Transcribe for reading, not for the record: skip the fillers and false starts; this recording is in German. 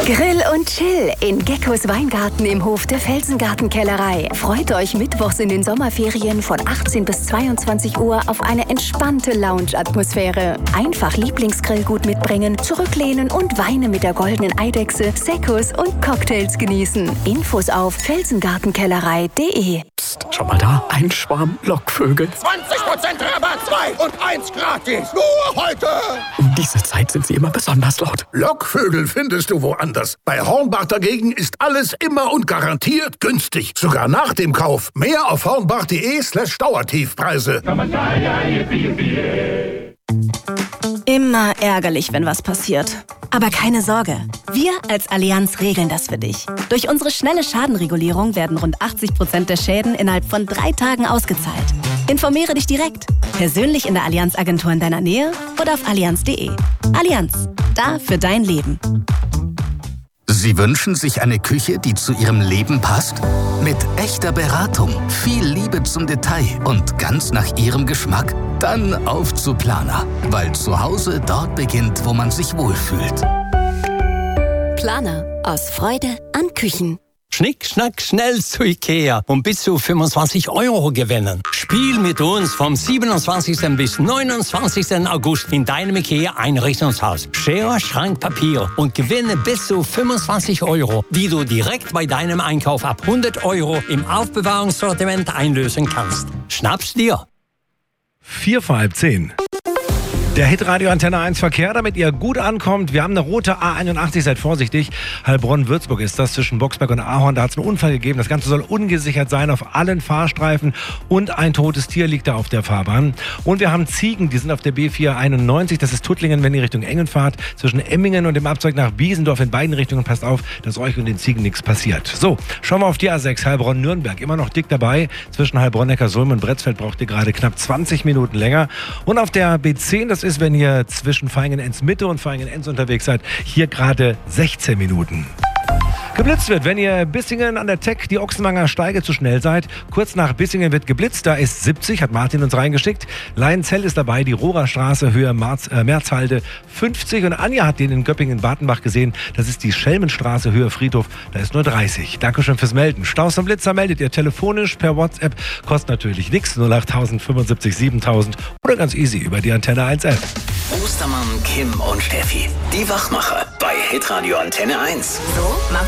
Grill und Chill in Geckos Weingarten im Hof der Felsengartenkellerei. Freut euch mittwochs in den Sommerferien von 18 bis 22 Uhr auf eine entspannte Lounge-Atmosphäre. Einfach Lieblingsgrillgut mitbringen, zurücklehnen und Weine mit der goldenen Eidechse, Seccos und Cocktails genießen. Infos auf felsengartenkellerei.de. Psst, schau mal da, ein Schwarm Lockvögel. 20% Rabatt, 2 und 1 gratis. Nur heute. Um diese Zeit sind sie immer besonders laut. Lockvögel findest du woanders. Bei Hornbach dagegen ist alles immer und garantiert günstig. Sogar nach dem Kauf. Mehr auf hornbach.de/Dauertiefpreise. Immer ärgerlich, wenn was passiert. Aber keine Sorge, wir als Allianz regeln das für dich. Durch unsere schnelle Schadenregulierung werden rund 80% der Schäden innerhalb von 3 Tagen ausgezahlt. Informiere dich direkt, persönlich in der Allianz-Agentur in deiner Nähe oder auf allianz.de. Allianz, da für dein Leben. Sie wünschen sich eine Küche, die zu Ihrem Leben passt? Mit echter Beratung, viel Liebe zum Detail und ganz nach Ihrem Geschmack? Dann auf zu Planer, weil zu Hause dort beginnt, wo man sich wohlfühlt. Planer, aus Freude an Küchen. Schnick, schnack, schnell zu Ikea und bis zu 25 € gewinnen. Spiel mit uns vom 27. bis 29. August in deinem Ikea-Einrichtungshaus. Schere, Schrank, Papier und gewinne bis zu 25 €, die du direkt bei deinem Einkauf ab 100 € im Aufbewahrungssortiment einlösen kannst. Schnapp's dir! 4 vor halb 10. Der Hitradio Antenne 1 Verkehr, damit ihr gut ankommt. Wir haben eine rote A81, seid vorsichtig. Heilbronn-Würzburg ist das, zwischen Boxberg und Ahorn. Da hat es einen Unfall gegeben. Das Ganze soll ungesichert sein auf allen Fahrstreifen. Und ein totes Tier liegt da auf der Fahrbahn. Und wir haben Ziegen, die sind auf der B491. Das ist Tuttlingen, wenn ihr Richtung Engen fahrt. Zwischen Emmingen und dem Abzweig nach Biesendorf in beiden Richtungen. Passt auf, dass euch und den Ziegen nichts passiert. So, schauen wir auf die A6, Heilbronn-Nürnberg. Immer noch dick dabei. Zwischen Heilbronn-Neckarsulm und Bretzfeld braucht ihr gerade knapp 20 Minuten länger. Und auf der B10, das ist, wenn ihr zwischen Vaihingen-Enz-Mitte und Vaihingen-Enz unterwegs seid, hier gerade 16 Minuten. Geblitzt wird, wenn ihr Bissingen an der Tech die Ochsenwanger Steige zu schnell seid. Kurz nach Bissingen wird geblitzt, da ist 70, hat Martin uns reingeschickt. Leinzell ist dabei, die Rohrerstraße, Höhe Merzhalde 50. Und Anja hat den in Göppingen-Bartenbach gesehen. Das ist die Schelmenstraße, Höhe Friedhof, da ist nur 30. Dankeschön fürs Melden. Staus und Blitzer meldet ihr telefonisch per WhatsApp. Kostet natürlich nichts, 08000 75 7000 oder ganz easy über die Antenne 1 App. Ostermann, Kim und Steffi, die Wachmacher bei Hitradio Antenne 1. So,